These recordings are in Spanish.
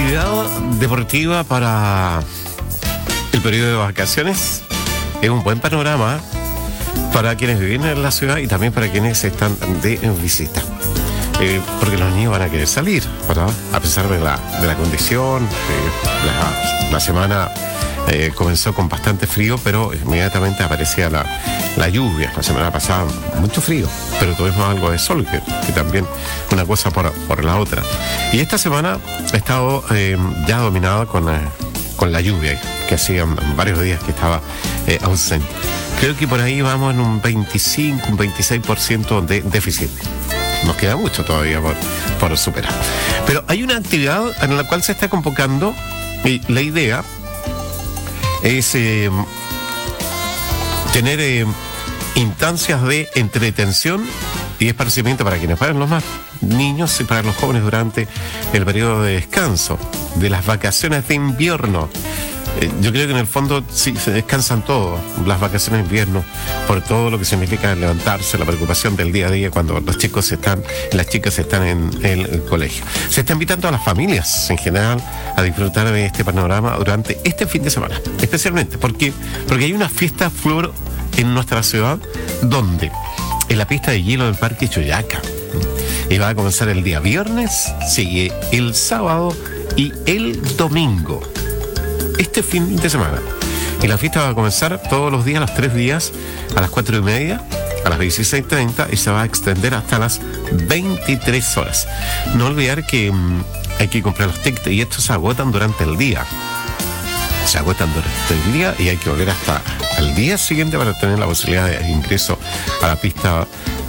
actividad deportiva para el periodo de vacaciones es un buen panorama para quienes viven en la ciudad y también para quienes están de visita. Porque los niños van a querer salir, ¿verdad? A pesar de la condición. La semana comenzó con bastante frío, pero inmediatamente aparecía la lluvia. La semana pasada mucho frío, pero tuvimos algo de sol, que también una cosa por la otra. Y esta semana ha estado ya dominada con la lluvia, que hacían varios días que estaba ausente. Creo que por ahí vamos en un 25, un 26% de déficit. Nos queda mucho todavía por superar. Pero hay una actividad en la cual se está convocando y la idea es tener instancias de entretención y esparcimiento para quienes pagan los más niños y para los jóvenes durante el periodo de descanso de las vacaciones de invierno. Yo creo que en el fondo sí se descansan todos las vacaciones de invierno por todo lo que significa levantarse, la preocupación del día a día cuando las chicas están en el colegio. Se está invitando a las familias en general a disfrutar de este panorama durante este fin de semana, especialmente porque hay una fiesta flor en nuestra ciudad donde en la pista de hielo del Parque Choyaca, y va a comenzar el día viernes, sigue el sábado y el domingo. Este fin de semana. Y la fiesta va a comenzar todos los días, los 3 días, a las 4:30, a las 16:30 y se va a extender hasta las 23 horas. No olvidar que hay que comprar los tickets y estos se agotan durante el día. Se agotan durante el día y hay que volver hasta el día siguiente para tener la posibilidad de ingreso a la pista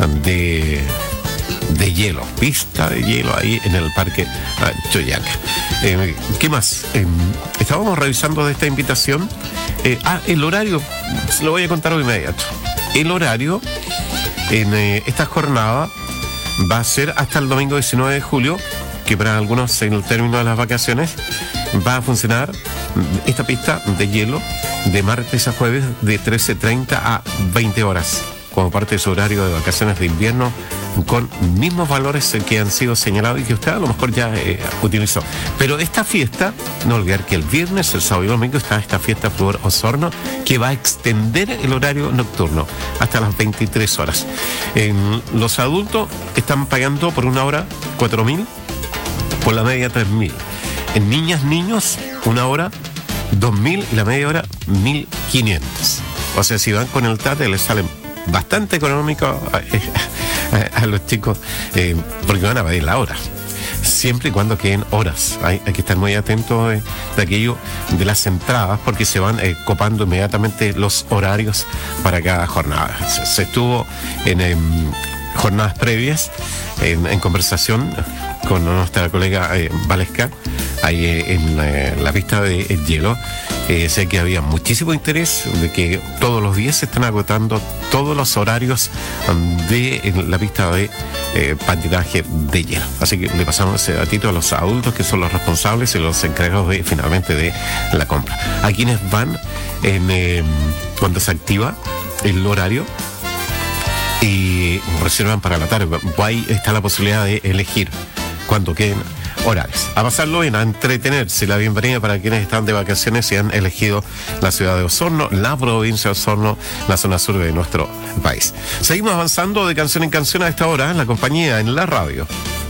de hielo, pista de hielo ahí en el Parque Choyaca. ¿Qué más? Estábamos revisando de esta invitación. El horario, se lo voy a contar de inmediato. El horario en esta jornada va a ser hasta el domingo 19 de julio, que para algunos en el término de las vacaciones va a funcionar esta pista de hielo de martes a jueves de 13:30 a 20 horas. Como parte de su horario de vacaciones de invierno, con mismos valores que han sido señalados y que usted a lo mejor ya utilizó. Pero esta fiesta, no olvidar que el viernes, el sábado y el domingo está esta fiesta Flor Osorno, que va a extender el horario nocturno hasta las 23 horas. Los adultos están pagando por una hora 4.000, por la media 3.000. En niños, una hora 2.000 y la media hora 1.500. O sea, si van con el TATE les salen bastante económico a los chicos, porque van a pedir la hora, siempre y cuando queden horas. Hay que estar muy atentos de aquello de las entradas, porque se van copando inmediatamente los horarios para cada jornada. Se estuvo en jornadas previas en conversación con nuestra colega Valesca ahí en la pista de hielo. Sé que había muchísimo interés, de que todos los días se están agotando todos los horarios de la pista de patinaje de hielo. Así que le pasamos ese datito a los adultos, que son los responsables y los encargados finalmente de la compra. A quienes van cuando se activa el horario y reservan para la tarde, ahí está la posibilidad de elegir cuando queden horarios. A pasarlo bien, a entretenerse. La bienvenida para quienes están de vacaciones y han elegido la ciudad de Osorno, la provincia de Osorno, la zona sur de nuestro país. Seguimos avanzando de canción en canción a esta hora, en la compañía, en la radio